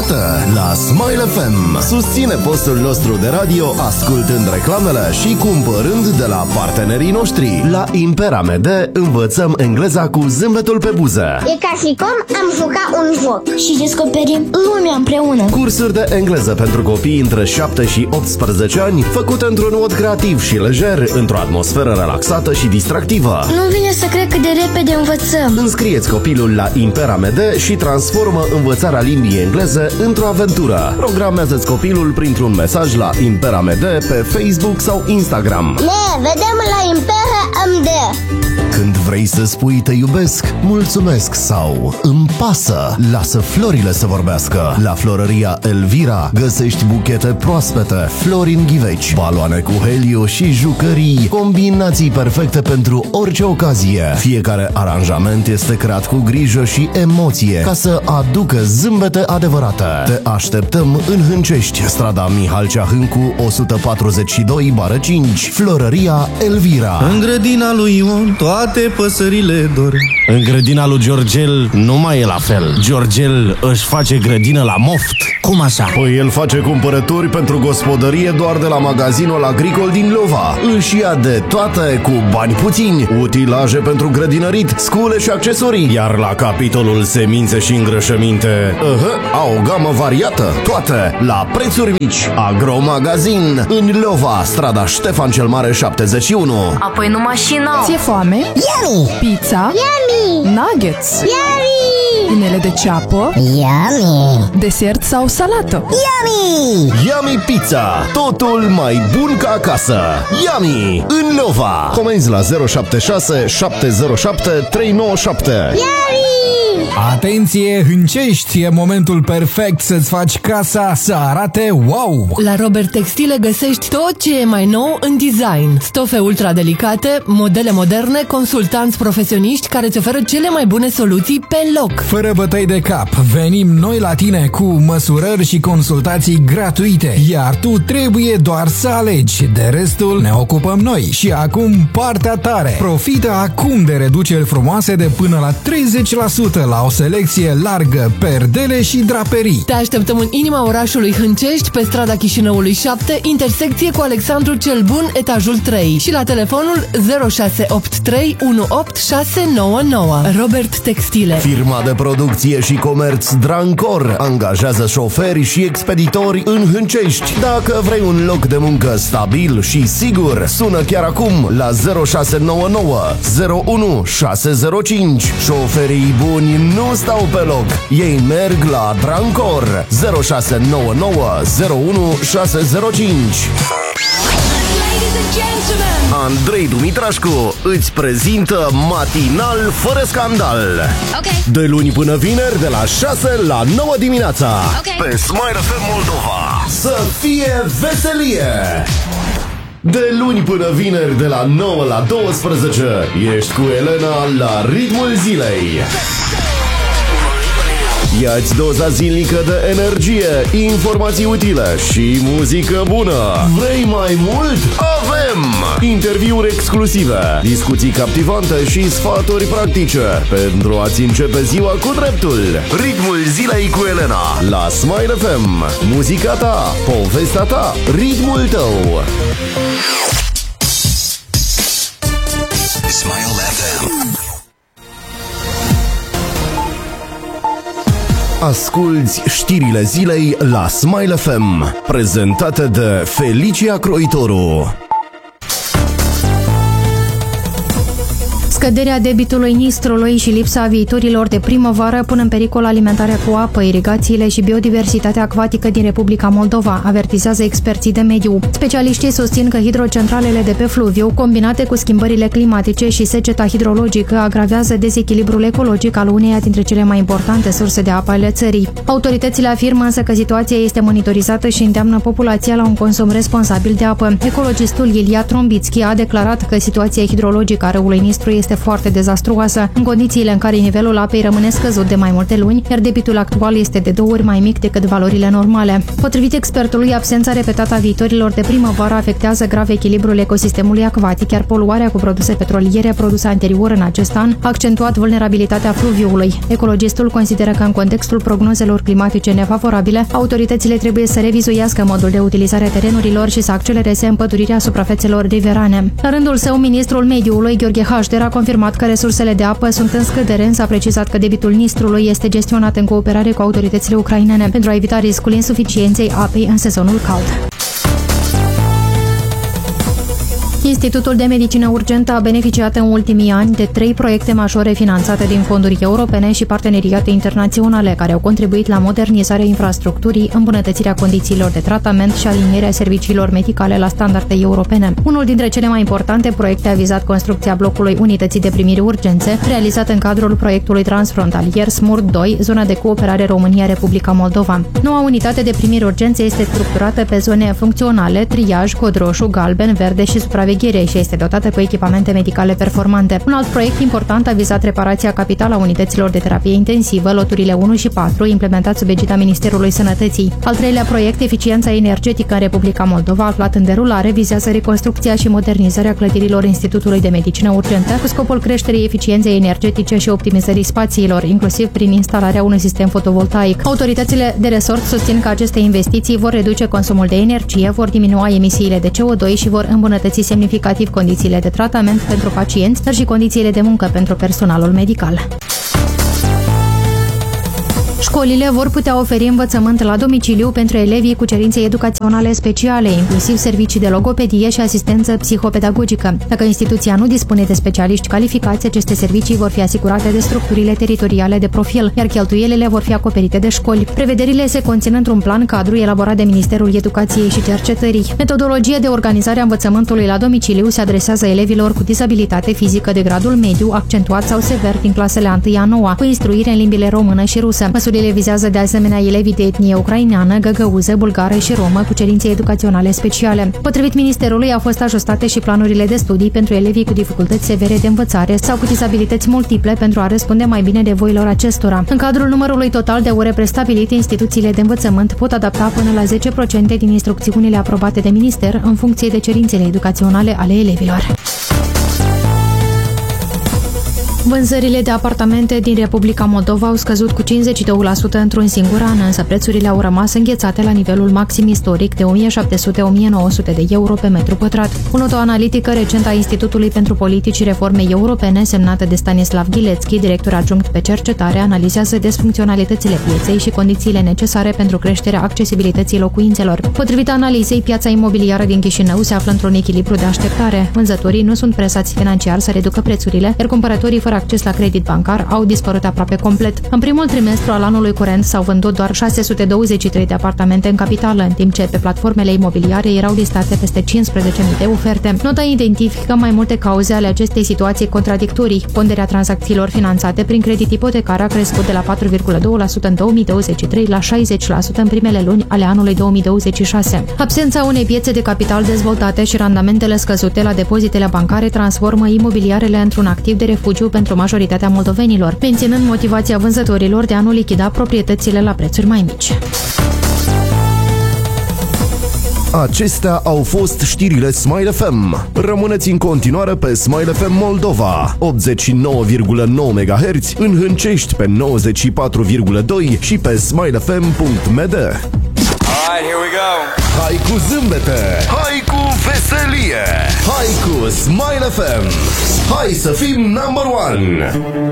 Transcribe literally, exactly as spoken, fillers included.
adevărată la Smile F M. Susține postul nostru de radio ascultând reclamele și cumpărând de la partenerii noștri. La Imperamede învățăm engleza cu zâmbetul pe buză. E ca și cum am jucat un joc și descoperim lumea împreună. Cursuri de engleză pentru copii între șapte și optsprezece ani, făcute într-un mod creativ și lejer, într-o atmosferă relaxată și distractivă. Nu vine să cred cât de repede învățăm. Înscrieți copilul la Imperamede și transformă învățarea limbii engleze într-o aventură. Programează-ți copilul printr-un mesaj la Imperamede pe Facebook sau Instagram. Ne vedem la Imperamede. Când vrei să spui te iubesc, mulțumesc sau îmi pasă, lasă florile să vorbească. La Florăria Elvira găsești buchete proaspete, flori în ghiveci, baloane cu heliu și jucării, combinații perfecte pentru orice ocazie. Fiecare aranjament este creat cu grijă și emoție ca să aducă zâmbete adevărate. Te așteptăm în Hâncești, strada Mihal Ceahâncu o sută patruzeci și doi cinci, Florăria Elvira. În grădina lui Ion toate păsările dor. În grădina lui Georgel nu mai e la fel. Georgel își face grădină la moft. Cum așa? Păi el face cumpărături pentru gospodărie doar de la magazinul agricol din Lova. Își ia de toate cu bani puțini, utilaje pentru grădinărit, scule și accesorii. Iar la capitolul semințe și îngrășăminte, uh-huh, au o gamă variată, toate la prețuri mici. Agromagazin în Lova, strada Ștefan cel Mare șaptezeci și unu. Apoi nu mașina. Ție foame? Yummy! Pizza? Yummy! Nuggets? Yummy! Inele de ceapă? Yummy! Desert sau salată? Yummy! Yummy Pizza, totul mai bun ca acasă. Yummy în Lova. Comenzi la zero șapte șase șapte zero șapte trei nouă șapte. Yummy! Atenție, Hâncești, e momentul perfect să-ți faci casa să arate wow! La Robert Textile găsești tot ce e mai nou în design. Stofe ultra delicate, modele moderne, consultanți profesioniști care îți oferă cele mai bune soluții pe loc. Fără bătăi de cap, venim noi la tine cu măsurări și consultații gratuite, iar tu trebuie doar să alegi, de restul ne ocupăm noi. Și acum partea tare. Profită acum de reduceri frumoase de până la treizeci la sută la o selecție largă, perdele și draperii. Te așteptăm în inima orașului Hâncești, pe strada Chișinăului șapte, intersecție cu Alexandru cel Bun, etajul trei, și la telefonul zero șase opt trei unu opt șase nouă nouă. Robert Textile. Firma de producție și comerț Drancor angajează șoferi și expeditori în Hâncești. Dacă vrei un loc de muncă stabil și sigur, sună chiar acum la zero șase nouă nouă zero unu șase zero cinci. Șoferii buni nu stau pe loc. Ei merg la Drancor. Zero șase nouă nouă zero unu șase zero cinci. Andrei Dumitrașcu îți prezintă Matinal fără scandal. Okay. De luni până vineri, de la șase la nouă dimineața, Okay. pe Smile F M Moldova. Să fie veselie! De luni până vineri, de la nouă la douăsprezece, ești cu Elena la ritmul zilei. Ia-ți doza zilnică de energie, informații utile și muzică bună. Vrei mai mult? Avem! Interviuri exclusive, discuții captivante și sfaturi practice pentru a-ți începe ziua cu dreptul. Ritmul zilei cu Elena la Smile F M. Muzica ta, povestea ta, ritmul tău. Smile F M. Asculți știrile zilei la Smile F M, prezentate de Felicia Croitoru. Scăderea debitului Nistrului și lipsa viitorilor de primăvară pun în pericol alimentarea cu apă, irigațiile și biodiversitatea acvatică din Republica Moldova, avertizează experții de mediu. Specialiștii susțin că hidrocentralele de pe fluviu, combinate cu schimbările climatice și seceta hidrologică, agravează dezechilibrul ecologic al uneia dintre cele mai importante surse de apă ale țării. Autoritățile afirmă însă că situația este monitorizată și îndeamnă populația la un consum responsabil de apă. Ecologistul Ilia Trombitski a declarat că situația hidrologică a râului Nistru este este foarte dezastruoasă, în condițiile în care nivelul apei rămâne scăzut de mai multe luni, iar debitul actual este de două ori mai mic decât valorile normale. Potrivit expertului, absența repetată a viitorilor de primăvară afectează grav echilibrul ecosistemului acvatic, iar poluarea cu produse petroliere produsă anterior în acest an a accentuat vulnerabilitatea fluviului. Ecologistul consideră că în contextul prognozelor climatice nefavorabile, autoritățile trebuie să revizuiască modul de utilizare a terenurilor și să accelereze împădurirea suprafețelor riverane. La rândul său, ministrul mediului, Gheorghe Hașder, a confirmat că resursele de apă sunt în scădere, însă a precizat că debitul Nistrului este gestionat în cooperare cu autoritățile ucrainene pentru a evita riscul insuficienței apei în sezonul cald. Institutul de Medicină Urgentă a beneficiat în ultimii ani de trei proiecte majore finanțate din fonduri europene și parteneriate internaționale, care au contribuit la modernizarea infrastructurii, îmbunătățirea condițiilor de tratament și alinierea serviciilor medicale la standarde europene. Unul dintre cele mai importante proiecte a vizat construcția blocului Unității de Primire Urgențe, realizat în cadrul proiectului transfrontalier S M U R doi, zona de cooperare România-Republica Moldova. Noua unitate de primire urgențe este structurată pe zone funcționale, triaj, cod roșu, galben, verde și supraveghere și este dotată cu echipamente medicale performante. Un alt proiect important a vizat reparația capitală a unităților de terapie intensivă, loturile unu și patru, implementat sub egida Ministerului Sănătății. Al treilea proiect, eficiența energetică în Republica Moldova, aflat în derulare, vizează reconstrucția și modernizarea clădirilor Institutului de Medicină Urgentă, cu scopul creșterii eficienței energetice și optimizării spațiilor, inclusiv prin instalarea unui sistem fotovoltaic. Autoritățile de resort susțin că aceste investiții vor reduce consumul de energie, vor diminua emisiile de C O doi și vor îmbunătăți semnificativ condițiile de tratament pentru pacienți, dar și condițiile de muncă pentru personalul medical. Școlile vor putea oferi învățământ la domiciliu pentru elevii cu cerințe educaționale speciale, inclusiv servicii de logopedie și asistență psihopedagogică. Dacă instituția nu dispune de specialiști calificați, aceste servicii vor fi asigurate de structurile teritoriale de profil, iar cheltuielile vor fi acoperite de școli. Prevederile se conțin într-un plan cadru elaborat de Ministerul Educației și Cercetării. Metodologia de organizare a învățământului la domiciliu se adresează elevilor cu dizabilitate fizică de gradul mediu, accentuat sau sever din clasele a întâia a noua, cu instruire în limbile română și rusă. Măsurile vizează de asemenea elevii de etnie ucraineană, găgăuză, bulgară și romă cu cerințe educaționale speciale. Potrivit Ministerului, au fost ajustate și planurile de studii pentru elevii cu dificultăți severe de învățare sau cu dizabilități multiple pentru a răspunde mai bine nevoilor acestora. În cadrul numărului total de ore prestabilit, instituțiile de învățământ pot adapta până la zece la sută din instrucțiunile aprobate de minister în funcție de cerințele educaționale ale elevilor. Vânzările de apartamente din Republica Moldova au scăzut cu cincizeci și doi la sută într-un singur an, însă prețurile au rămas înghețate la nivelul maxim istoric de o mie șapte sute - o mie nouă sute de euro pe metru pătrat. O notă analitică recentă a Institutului pentru Politici și Reforme Europene, semnată de Stanislav Ghilețchi, director adjunct pe cercetare, analizează disfuncționalitățile pieței și condițiile necesare pentru creșterea accesibilității locuințelor. Potrivit analizei, piața imobiliară din Chișinău se află într-un echilibru de așteptare. Vânzătorii nu sunt presați financiar să reducă prețurile, iar cumpărătorii fără acces la credit bancar au dispărut aproape complet. În primul trimestru al anului curent s-au vândut doar șase sute douăzeci și trei de apartamente în capitală, în timp ce pe platformele imobiliare erau listate peste cincisprezece mii de oferte. Nota identifică mai multe cauze ale acestei situații contradictorii. Ponderea tranzacțiilor finanțate prin credit ipotecar a crescut de la patru virgulă doi la sută în două mii douăzeci și trei la șaizeci la sută în primele luni ale anului două mii douăzeci și șase. Absența unei piețe de capital dezvoltate și randamentele scăzute la depozitele bancare transformă imobiliarele într-un activ de refugiu pentru majoritatea moldovenilor, menținând motivația vânzătorilor de a nu lichida proprietățile la prețuri mai mici. Acestea au fost știrile Smile F M. Rămâneți în continuare pe Smile F M Moldova, optzeci și nouă virgulă nouă megahertz, în Hâncești pe nouăzeci și patru virgulă doi și pe smile f m punct m d. Alright, here we go. Hai cu zâmbete! Hai cu veselie! Hai cu Smile F M! Hai să fim number one!